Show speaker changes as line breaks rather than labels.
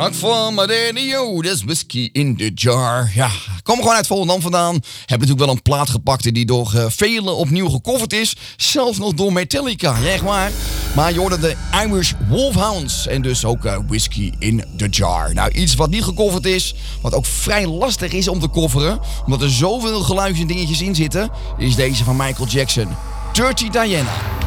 Hard van my radio, dat is whiskey in the jar. Ja, kom gewoon uit Volendam vandaan. Heb natuurlijk wel een plaat gepakt die door velen opnieuw gecoverd is. Zelfs nog door Metallica, ja, echt waar. Maar je hoorde de Irish Wolfhounds en dus ook whiskey in the jar. Nou, iets wat niet gecoverd is, wat ook vrij lastig is om te coveren, omdat er zoveel geluidjes en dingetjes in zitten, is deze van Michael Jackson. Dirty Diana.